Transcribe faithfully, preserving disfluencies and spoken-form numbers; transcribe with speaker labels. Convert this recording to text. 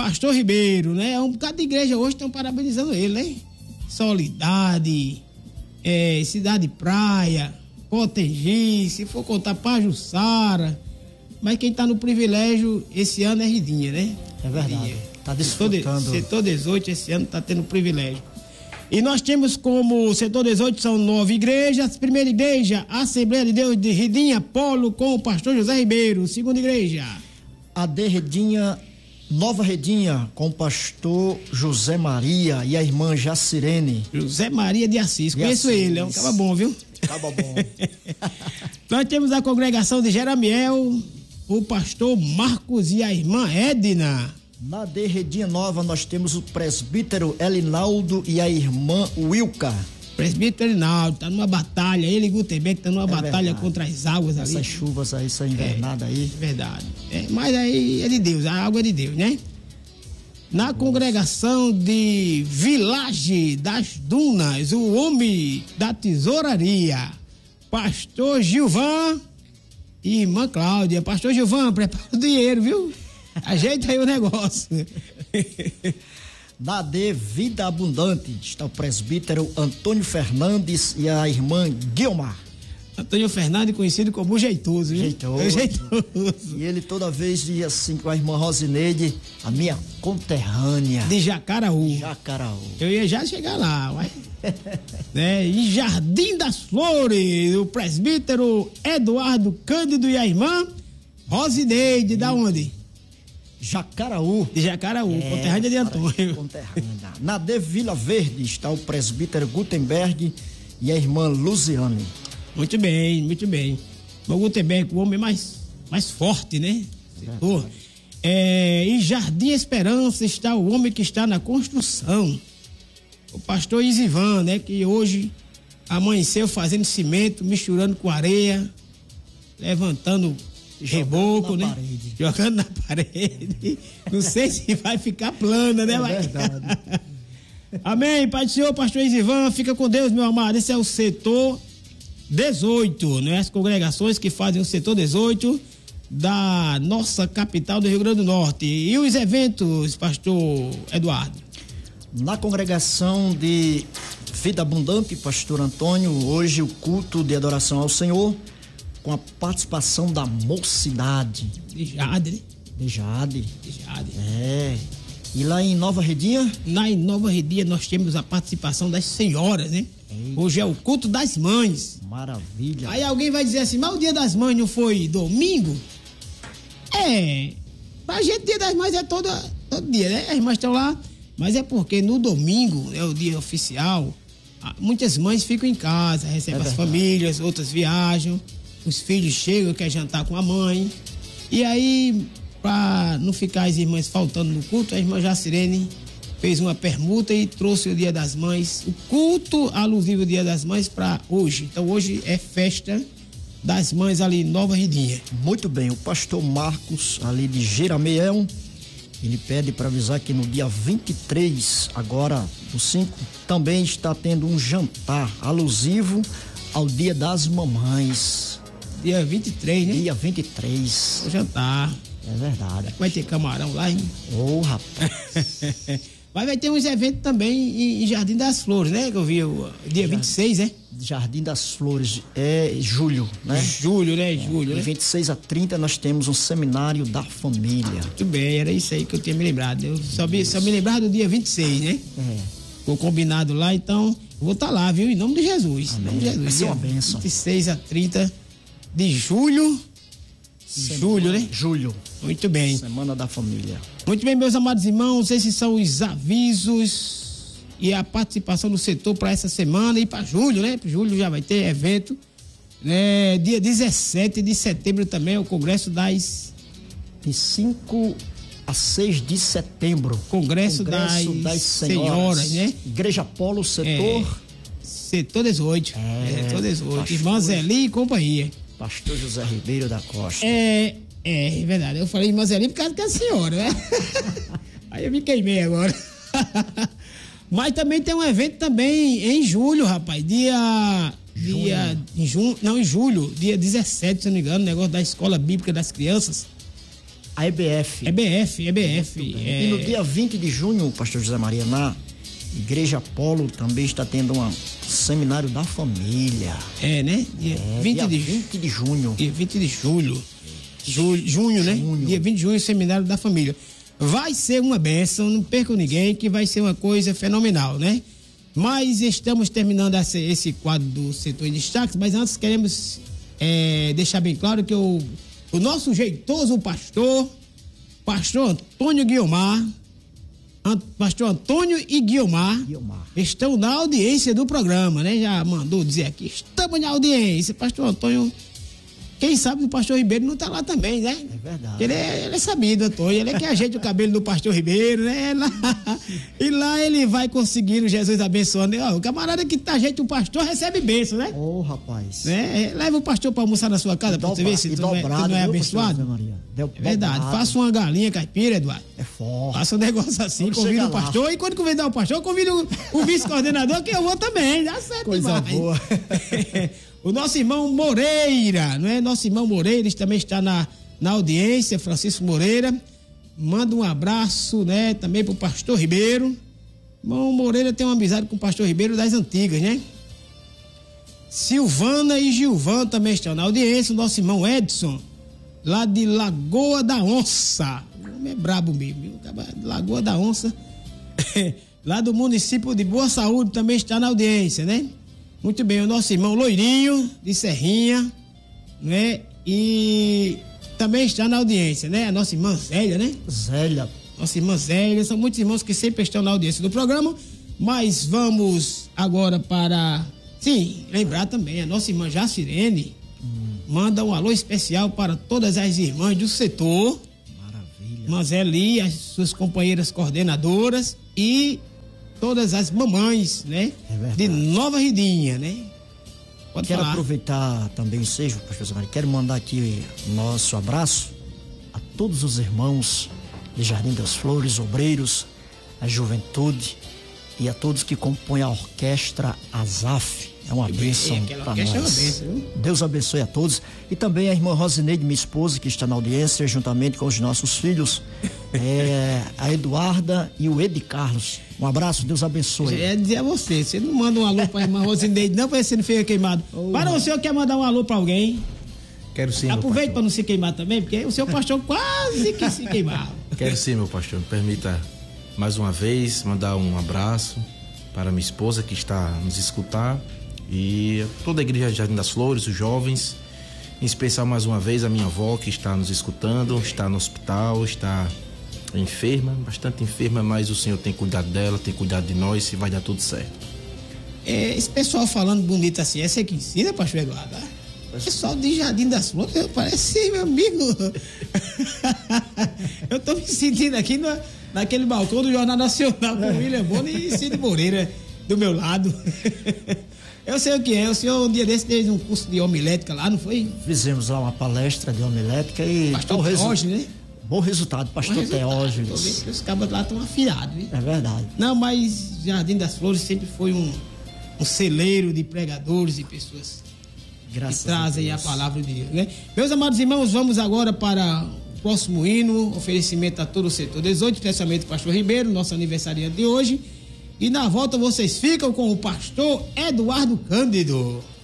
Speaker 1: Pastor Ribeiro, né? Um bocado de igreja hoje estão parabenizando ele, né? Solidade, é, Cidade Praia, Potengi, se for contar Pajuçara. Mas quem tá no privilégio esse ano é Ridinha, né?
Speaker 2: É verdade. Tá desfrutando.
Speaker 1: Setor dezoito esse ano tá tendo privilégio. E nós temos como setor dezoito, são nove igrejas. Primeira igreja, Assembleia de Deus de Ridinha, Polo, com o pastor José Ribeiro. Segunda igreja,
Speaker 2: A D Redinha, Nova Redinha, com o pastor José Maria e a irmã Jacirene.
Speaker 1: José Maria de Assis,
Speaker 2: de
Speaker 1: conheço
Speaker 2: Assis.
Speaker 1: ele, é um cara bom, viu?
Speaker 2: Acaba bom.
Speaker 1: Nós temos a congregação de Jeramiel, o pastor Marcos e a irmã Edna.
Speaker 2: Na D Redinha Nova nós temos o presbítero Elinaldo e a irmã Wilka.
Speaker 1: Presbítero Elinaldo, tá numa batalha, ele e Gutenberg tá numa
Speaker 2: É
Speaker 1: batalha
Speaker 2: verdade.
Speaker 1: contra as águas ali.
Speaker 2: Essas chuvas aí, essa invernada
Speaker 1: é,
Speaker 2: aí.
Speaker 1: Verdade. É, mas aí é de Deus, a água é de Deus, né? Na Nossa. Congregação de Village das Dunas, o homem da tesouraria, pastor Gilvan e irmã Cláudia. Pastor Gilvan, prepara o dinheiro, viu? Ajeita aí o negócio.
Speaker 2: Na D Vida Abundante está o presbítero Antônio Fernandes e a irmã Guilmar.
Speaker 1: Antônio Fernandes, conhecido como Jeitoso, viu?
Speaker 2: Jeitoso.
Speaker 1: Jeitoso.
Speaker 2: E ele toda vez dizia assim com a irmã Rosineide, a minha conterrânea.
Speaker 1: De Jacaraú.
Speaker 2: Jacaraú.
Speaker 1: Eu ia já chegar lá, uai. Né? Em Jardim das Flores, o presbítero Eduardo Cândido e a irmã Rosineide, e... da onde?
Speaker 2: Jacaraú.
Speaker 1: De Jacaraú, é, conterrânea de Antônio.
Speaker 2: Conterrânea. Na D Vila Verde está o presbítero Gutenberg e a irmã Luziane.
Speaker 1: Muito bem, muito bem. O Gutenberg, o homem mais, mais forte, né? É, em Jardim Esperança está o homem que está na construção. O pastor Isivan, né? Que hoje amanheceu fazendo cimento, misturando com areia, levantando reboco, né?
Speaker 2: Parede.
Speaker 1: Jogando na parede. Não sei se vai ficar plana, né?
Speaker 2: É
Speaker 1: Mas...
Speaker 2: verdade.
Speaker 1: Amém, Pai do Senhor, pastor Isivan, fica com Deus, meu amado. Esse é o setor dezoito, né? As congregações que fazem o setor dezoito da nossa capital do Rio Grande do Norte. E os eventos, pastor Eduardo?
Speaker 2: Na congregação de Vida Abundante, pastor Antônio, hoje o culto de adoração ao Senhor, com a participação da mocidade.
Speaker 1: De Jade, né?
Speaker 2: De Jade.
Speaker 1: De Jade.
Speaker 2: É. E lá em Nova Redinha?
Speaker 1: Lá em Nova Redinha nós temos a participação das senhoras, né? Eita. Hoje é o culto das mães.
Speaker 2: Maravilha.
Speaker 1: Aí alguém vai dizer assim, mas o dia das mães não foi domingo? É. Pra gente, dia das mães é todo, todo dia, né? As mães estão lá, mas é porque no domingo é o dia oficial. Muitas mães ficam em casa, recebem é as famílias, outras viajam. Os filhos chegam, querem jantar com a mãe. E aí, para não ficar as irmãs faltando no culto, a irmã Jacirene fez uma permuta e trouxe o Dia das Mães, o culto alusivo ao Dia das Mães para hoje. Então hoje é festa das mães ali em Nova Redinha.
Speaker 2: Muito bem, o pastor Marcos ali de Jeramiel, ele pede para avisar que no dia vinte e três, agora do cinco, também está tendo um jantar alusivo ao Dia das Mamães.
Speaker 1: Dia vinte e três, né?
Speaker 2: Dia vinte e três.
Speaker 1: O jantar.
Speaker 2: É verdade.
Speaker 1: Vai ter camarão lá, hein?
Speaker 2: Ô, oh, rapaz.
Speaker 1: Mas vai ter uns eventos também em, em Jardim das Flores, né? Que eu vi o dia vinte e seis, né?
Speaker 2: Jardim das Flores, é julho, né?
Speaker 1: Julho, né? Julho,
Speaker 2: é,
Speaker 1: né?
Speaker 2: De vinte e seis a trinta nós temos um seminário da família.
Speaker 1: Muito bem, era isso aí que eu tinha me lembrado. Eu só me, só me lembrava do dia vinte e seis, né? É. Ficou combinado lá, então eu vou estar tá lá, viu? Em nome de Jesus.
Speaker 2: Amém.
Speaker 1: Em nome de Jesus.
Speaker 2: Vai ser uma bênção.
Speaker 1: vinte e seis a trinta de julho.
Speaker 2: Semana,
Speaker 1: julho, né?
Speaker 2: Julho.
Speaker 1: Muito bem.
Speaker 2: Semana da Família.
Speaker 1: Muito bem, meus amados irmãos, esses são os avisos e a participação do setor para essa semana e para julho, né? Julho já vai ter evento, né? Dia dezessete de setembro também é o Congresso das...
Speaker 2: De cinco a seis de setembro.
Speaker 1: Congresso, Congresso das, das senhoras, senhoras, né?
Speaker 2: Igreja Polo, setor...
Speaker 1: É, setor dezoito.
Speaker 2: É,
Speaker 1: setor dezoito. Irmã Zeli e companhia.
Speaker 2: Pastor José Ribeiro da Costa.
Speaker 1: É, é, é verdade. Eu falei irmã Zeli por causa que é a senhora, né? Aí eu me queimei agora. Mas também tem um evento também em julho, rapaz. Dia...
Speaker 2: Junho.
Speaker 1: Dia... Em junho, não, em julho. Dia dezessete, se não me engano. Negócio da Escola Bíblica das Crianças.
Speaker 2: A E B F.
Speaker 1: E B F, E B F. É...
Speaker 2: E no dia vinte de junho, pastor José Maria, na Igreja Apolo também está tendo um seminário da família.
Speaker 1: É, né? Dia
Speaker 2: é,
Speaker 1: vinte
Speaker 2: dia
Speaker 1: de...
Speaker 2: vinte de junho.
Speaker 1: Dia vinte de julho. Julho, junho, né?
Speaker 2: Junho.
Speaker 1: Dia vinte de junho, seminário da família. Vai ser uma bênção, não perca ninguém, que vai ser uma coisa fenomenal, né? Mas estamos terminando esse, esse quadro do setor de destaques, mas antes queremos é, deixar bem claro que o, o nosso jeitoso pastor, pastor Antônio Guiomar, Ant, pastor Antônio e Guiomar,
Speaker 2: Guiomar
Speaker 1: estão na audiência do programa, né? Já mandou dizer aqui, estamos na audiência, pastor Antônio. Quem sabe o pastor Ribeiro não tá lá também, né?
Speaker 2: É verdade.
Speaker 1: Ele é, ele é sabido, Antônio. Ele é que ajeita o cabelo do pastor Ribeiro, né? Lá, e lá ele vai conseguindo Jesus abençoando. Ó, o camarada que ajeita o pastor recebe bênção, né?
Speaker 2: Ô, oh, rapaz.
Speaker 1: Né? Leva o pastor pra almoçar na sua casa, pra você ver se tu, dobrado, não é, tu não é abençoado.
Speaker 2: Maria. Deu
Speaker 1: é verdade. Dobrado. Faça uma galinha caipira, Eduardo.
Speaker 2: É forte.
Speaker 1: Faça um negócio assim, convida o pastor. E quando convidar o pastor, convida o, o vice-coordenador, que eu vou também. Dá certo,
Speaker 2: coisa
Speaker 1: demais.
Speaker 2: Boa.
Speaker 1: O nosso irmão Moreira, não é? Nosso irmão Moreira, ele também está na, na audiência, Francisco Moreira. Manda um abraço, né? Também pro pastor Ribeiro. Irmão Moreira tem uma amizade com o pastor Ribeiro das antigas, né? Silvana e Gilvan também estão na audiência. O nosso irmão Edson, lá de Lagoa da Onça. O nome é brabo mesmo, viu? Lagoa da Onça. Lá do município de Boa Saúde também está na audiência, né? Muito bem, o nosso irmão Loirinho, de Serrinha, né? E também está na audiência, né? A nossa irmã Zélia, né?
Speaker 2: Zélia.
Speaker 1: Nossa irmã Zélia, são muitos irmãos que sempre estão na audiência do programa, mas vamos agora para, sim, lembrar também, a nossa irmã Jacirene hum. manda um alô especial para todas as irmãs do setor.
Speaker 2: Maravilha.
Speaker 1: Irmã Zélia, as suas companheiras coordenadoras e todas as mamães, né?
Speaker 2: É
Speaker 1: de Nova Ridinha, né? Pode
Speaker 2: Quero
Speaker 1: falar.
Speaker 2: aproveitar também o seja, pastor Zé, quero mandar aqui nosso abraço a todos os irmãos de Jardim das Flores, obreiros, a juventude e a todos que compõem a orquestra Azaf. É uma bênção para nós. É uma bênção, Deus abençoe a todos. E também a irmã Rosineide, minha esposa, que está na audiência, juntamente com os nossos filhos, é, a Eduarda e o Edi Carlos. Um abraço, Deus abençoe.
Speaker 1: É dizer a você, você não manda um alô para a irmã Rosineide, não, para você não ficar queimado. Oh. Para o senhor quer mandar um alô para alguém?
Speaker 3: Quero sim,
Speaker 1: aproveite para não se queimar também, porque o seu pastor quase que se queimava.
Speaker 3: Quero sim, meu pastor. Me permita mais uma vez mandar um abraço para minha esposa que está nos escutar e toda a igreja de Jardim das Flores, os jovens, em especial mais uma vez a minha avó que está nos escutando, está no hospital, está enferma, bastante enferma, mas o Senhor tem cuidado dela, tem cuidado de nós e vai dar tudo certo.
Speaker 1: É, esse pessoal falando bonito assim, é você que ensina, pastor Eduardo? O pessoal de Jardim das Flores parece meu amigo. Eu tô me sentindo aqui no, naquele balcão do Jornal Nacional com o William Bonner e Cid Moreira do meu lado. Eu sei o que é, o senhor um dia desse fez um curso de homilética lá, não foi?
Speaker 2: Fizemos lá uma palestra de homilética e...
Speaker 1: Pastor Teógenes, resu... né?
Speaker 2: Bom resultado, pastor Teógenes.
Speaker 1: Os cabos lá estão afiados, hein?
Speaker 2: É verdade.
Speaker 1: Não, mas Jardim das Flores sempre foi um, um celeiro de pregadores e pessoas Graças que trazem a, a palavra de Deus, né? Meus amados irmãos, vamos agora para o próximo hino, oferecimento a todo o setor dezoito, especialmente o pastor Ribeiro, nosso aniversariante de hoje. E na volta vocês ficam com o pastor Eduardo Cândido.